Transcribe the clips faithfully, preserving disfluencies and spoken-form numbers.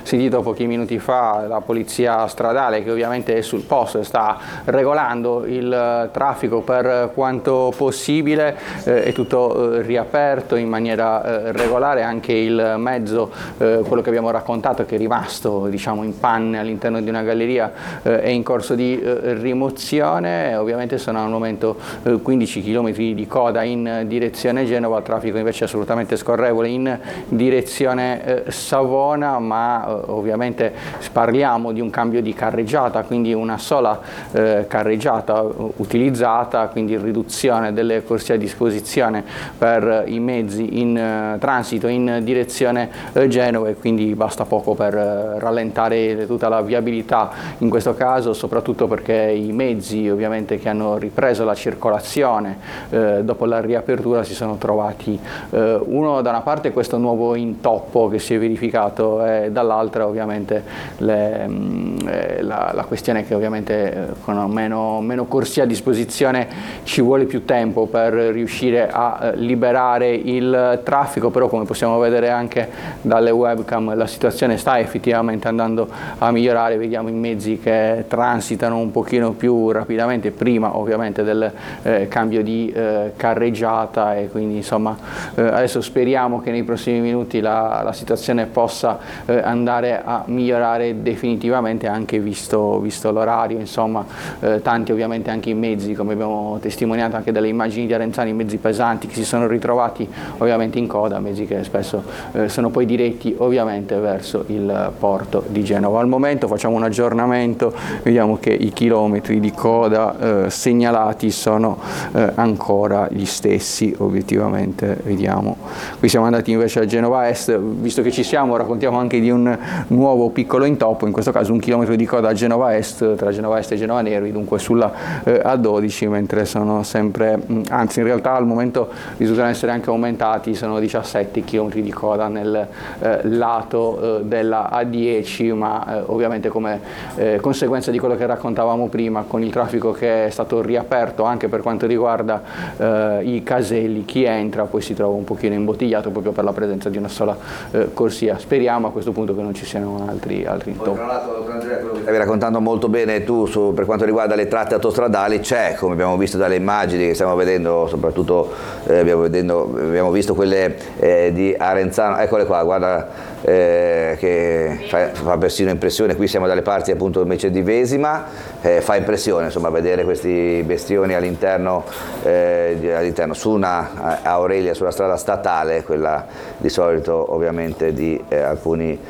sentito pochi minuti fa la polizia stradale che ovviamente è sul posto, sta regolando il traffico per quanto possibile, eh, è tutto eh, riaperto in maniera eh, regolare, anche il mezzo, eh, quello che abbiamo raccontato, che è rimasto diciamo in panne all'interno di una galleria, eh, è in corso di eh, rimozione. Ovviamente sono al momento eh, quindici chilometri di coda in direzione Genova, il traffico invece è assolutamente scorrevole in direzione eh, Savona, ma eh, ovviamente parliamo di un cambio di carreggiata, quindi una sola eh, carreggiata utilizzata, quindi riduzione delle corsie a disposizione per i mezzi in eh, transito in direzione eh, Genova, e quindi basta poco per eh, rallentare tutta la viabilità in questo caso, soprattutto perché i mezzi ovviamente che hanno ripreso la circolazione eh, dopo la riapertura si sono trovati eh, uno da una parte questo nuovo intoppo che si è verificato, e dall'altra ovviamente le, eh, la, la questione che ovviamente eh, con meno, meno corsie a disposizione ci vuole più tempo per riuscire a eh, liberare il traffico, però come possiamo vedere anche dalle webcam la situazione sta effettivamente andando a migliorare, vediamo i mezzi che transitano un pochino più rapidamente prima ovviamente del eh, cambio di eh, carreggiata, e quindi insomma eh, adesso speriamo che nei prossimi minuti la, la situazione possa eh, andare a migliorare definitivamente, anche visto, visto l'orario, insomma eh, tanti ovviamente anche i mezzi, come abbiamo testimoniato anche dalle immagini di Arenzano, i mezzi pesanti che si sono ritrovati ovviamente in coda, mezzi che spesso eh, sono poi diretti ovviamente verso il porto di Genova. Al momento facciamo un aggiornamento, vediamo che i chilometri di coda eh, segnalati sono eh, ancora gli stessi, obiettivamente vediamo. Qui siamo andati invece a Genova Est, visto che ci siamo raccontiamo anche di un nuovo piccolo intoppo, in questo caso un chilometro di coda a Genova Est, tra Genova Est e Genova Nervi, dunque sulla eh, A dodici, mentre sono sempre, anzi in realtà al momento risultano essere anche aumentati, sono diciassette chilometri di coda nel eh, lato eh, della A dieci, ma eh, ovviamente come eh, conseguenza di quello che raccontavamo prima, con il traffico che è stato riaperto anche per quanto riguarda eh, i caselli, chi entra poi si trova un pochino imbottigliato proprio per la presenza di una sola eh, corsia. Speriamo a questo punto che non ci siano altri, altri intoppi. Tra l'altro, Andrea, quello che stavi raccontando molto bene tu su, per quanto riguarda le tratte autostradali, c'è, come abbiamo visto dalle immagini che stiamo vedendo, soprattutto eh, abbiamo, vedendo, abbiamo visto quelle eh, di Arenzano, eccole qua, guarda, eh, che fa, fa persino impressione. Qui siamo dalle parti appunto invece di Vesima, eh, fa impressione insomma vedere questi bestioni all'interno, eh, all'interno su una Aurelia, sulla strada statale, quella di solito ovviamente di eh, alcuni.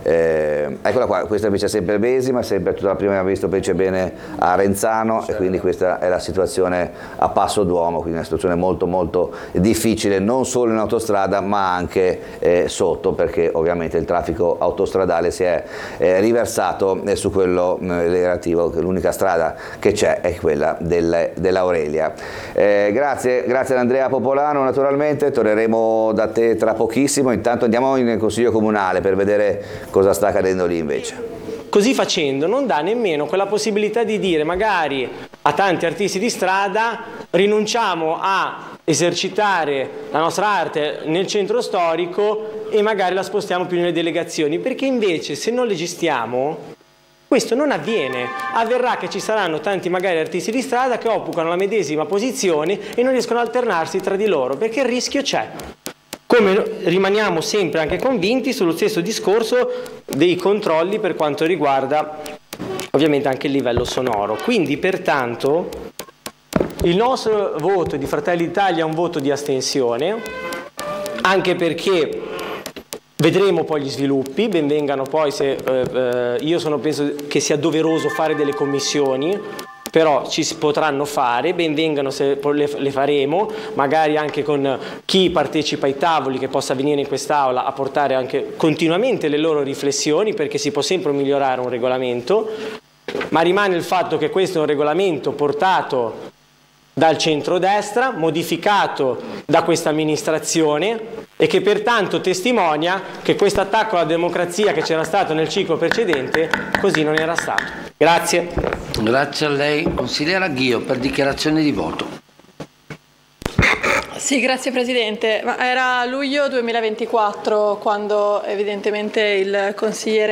Eh, eccola qua, questa invece è sempre Vesima, sempre tutta la prima abbiamo visto invece bene a Arenzano, e quindi questa è la situazione a Passo d'Uomo, quindi una situazione molto molto difficile non solo in autostrada ma anche eh, sotto, perché ovviamente il traffico autostradale si è eh, riversato eh, su quello eh, relativo, che l'unica strada che c'è è quella del, dell'Aurelia. Eh, grazie, grazie ad Andrea Popolano, naturalmente torneremo da te tra pochissimo, intanto andiamo in Consiglio Comunale per vedere cosa sta accadendo lì invece. Così facendo non dà nemmeno quella possibilità di dire magari a tanti artisti di strada rinunciamo a esercitare la nostra arte nel centro storico e magari la spostiamo più nelle delegazioni, perché invece se non le gestiamo questo non avviene. Avverrà che ci saranno tanti magari artisti di strada che occupano la medesima posizione e non riescono ad alternarsi tra di loro, perché il rischio c'è. Come rimaniamo sempre anche convinti sullo stesso discorso dei controlli per quanto riguarda ovviamente anche il livello sonoro. Quindi pertanto il nostro voto di Fratelli d'Italia è un voto di astensione, anche perché vedremo poi gli sviluppi, ben vengano poi se eh, eh, io sono, penso che sia doveroso fare delle commissioni, però ci si potranno fare, ben vengano se le, le faremo, magari anche con chi partecipa ai tavoli che possa venire in quest'Aula a portare anche continuamente le loro riflessioni, perché si può sempre migliorare un regolamento, ma rimane il fatto che questo è un regolamento portato dal centrodestra, modificato da questa amministrazione e che pertanto testimonia che questo attacco alla democrazia che c'era stato nel ciclo precedente così non era stato. Grazie. Grazie a lei. Consigliera Ghio per dichiarazione di voto. Sì, grazie Presidente. Ma era luglio duemilaventiquattro quando evidentemente il consigliere